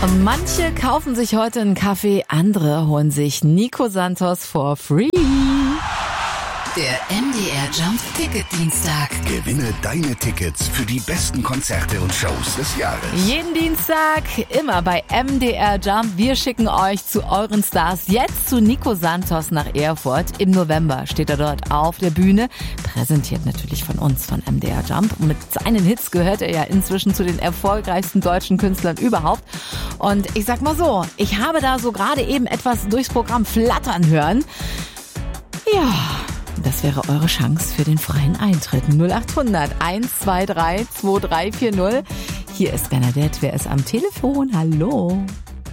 Manche kaufen sich heute einen Kaffee, andere holen sich Nico Santos for free. Der MDR Jump Ticket Dienstag. Gewinne deine Tickets für die besten Konzerte und Shows des Jahres. Jeden Dienstag, immer bei MDR Jump. Wir schicken euch zu euren Stars. Jetzt zu Nico Santos nach Erfurt. Im November steht er dort auf der Bühne. Präsentiert natürlich von uns, von MDR Jump. Und mit seinen Hits gehört er ja inzwischen zu den erfolgreichsten deutschen Künstlern überhaupt. Und ich sag mal so, ich habe da so gerade eben etwas durchs Programm flattern hören. Ja, das wäre eure Chance für den freien Eintritt. 0800 123 2340. Hier ist Bernadette. Wer ist am Telefon? Hallo.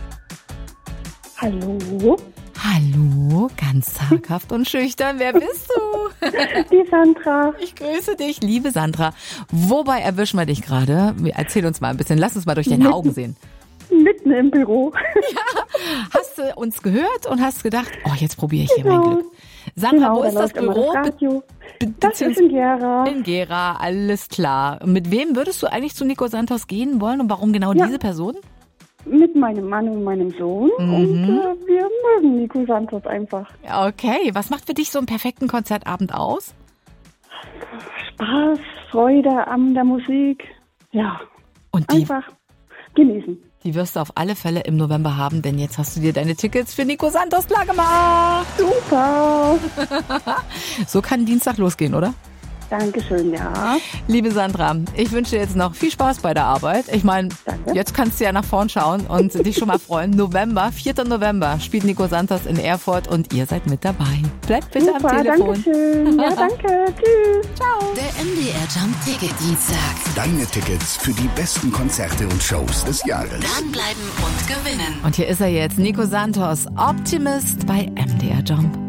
Hallo? Hallo, ganz zaghaft und schüchtern. Wer bist du? Die Sandra. Ich grüße dich, liebe Sandra. Wobei erwischen wir dich gerade? Erzähl uns mal ein bisschen. Lass uns mal durch deine Augen sehen. Mitten im Büro. Hast du uns gehört und hast gedacht, oh, jetzt probiere ich hier mein Glück. Sandra, wo ist das Büro? Das ist in Gera. In Gera, alles klar. Mit wem würdest du eigentlich zu Nico Santos gehen wollen und warum genau diese Person? Mit meinem Mann und meinem Sohn. Und wir mögen Nico Santos einfach. Okay, was macht für dich so einen perfekten Konzertabend aus? Spaß, Freude an der Musik. Ja, Und die, einfach genießen. die wirst du auf alle Fälle im November haben, denn jetzt hast du dir deine Tickets für Nico Santos klar gemacht. Super. So kann Dienstag losgehen, oder? Dankeschön, ja. Liebe Sandra, ich wünsche dir jetzt noch viel Spaß bei der Arbeit. Ich meine, Danke. jetzt kannst du ja nach vorn schauen und dich schon mal freuen. 4. November spielt Nico Santos in Erfurt und ihr seid mit dabei. Bleibt bitte Super, am Telefon. Dankeschön. Ja, danke. Tschüss. Ciao. Der MDR Jump Ticket Dienstag. Deine Tickets für die besten Konzerte und Shows des Jahres. Dranbleiben und gewinnen. Und hier ist er jetzt, Nico Santos, Optimist bei MDR Jump.